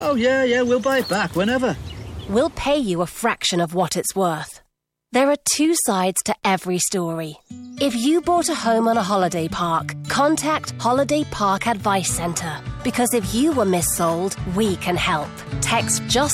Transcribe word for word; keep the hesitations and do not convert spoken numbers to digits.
Oh, yeah, yeah, we'll buy it back whenever. We'll pay you a fraction of what it's worth. There are two sides to every story. If you bought a home on a holiday park, contact Holiday Park Advice Centre. Because if you were missold, we can help. Text just